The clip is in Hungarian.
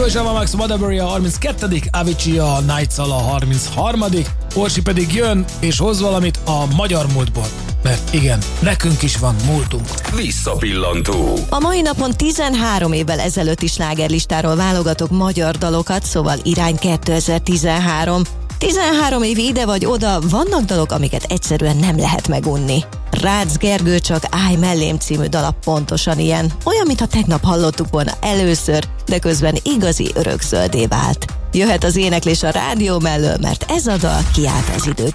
Diego és Ava Max Wadabury a 32., Avicii a Nights-al a 33., Orsi pedig jön és hoz valamit a magyar múltból. Mert igen, nekünk is van múltunk. Visszapillantó. A mai napon 13 évvel ezelőtti slágerlistáról válogatok magyar dalokat, szóval irány 2013. 13 év ide vagy oda, vannak dalok, amiket egyszerűen nem lehet megunni. Rácz Gergő Csak állj mellém című dala pontosan ilyen. Olyan, mintha tegnap hallottuk volna először, de közben igazi örökzöldé vált. Jöhet az éneklés a rádió mellől, mert ez a dal kiállt az idő